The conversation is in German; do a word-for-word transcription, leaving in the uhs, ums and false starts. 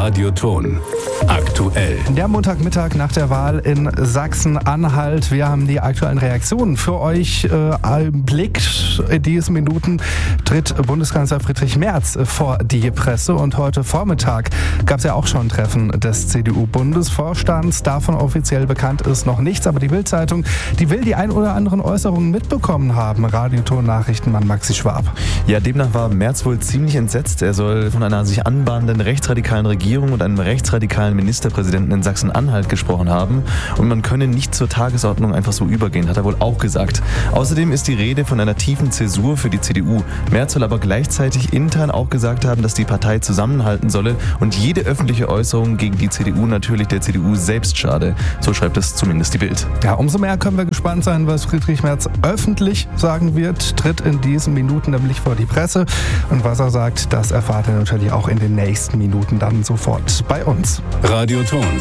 Radioton. Aktuell. Der Montagmittag nach der Wahl in Sachsen-Anhalt. Wir haben die aktuellen Reaktionen für euch äh, im Blick. In diesen Minuten tritt Bundeskanzler Friedrich Merz vor die Presse. Und heute Vormittag gab es ja auch schon ein Treffen des C D U-Bundesvorstands. Davon offiziell bekannt ist noch nichts. Aber die Bild-Zeitung, die will die ein oder anderen Äußerungen mitbekommen haben. Radioton-Nachrichtenmann Maxi Schwab. Ja, demnach war Merz wohl ziemlich entsetzt. Er soll von einer sich anbahnenden rechtsradikalen Regierung und einem rechtsradikalen Ministerpräsidenten in Sachsen-Anhalt gesprochen haben. Und man könne nicht zur Tagesordnung einfach so übergehen, hat er wohl auch gesagt. Außerdem ist die Rede von einer tiefen Zäsur für die C D U. Merz soll aber gleichzeitig intern auch gesagt haben, dass die Partei zusammenhalten solle und jede öffentliche Äußerung gegen die C D U natürlich der C D U selbst schade. So schreibt es zumindest die Bild. Ja, umso mehr können wir gespannt sein, was Friedrich Merz öffentlich sagen wird. Tritt in diesen Minuten nämlich vor die Presse. Und was er sagt, das erfahrt ihr natürlich auch in den nächsten Minuten dann sofort bei uns. Radioton.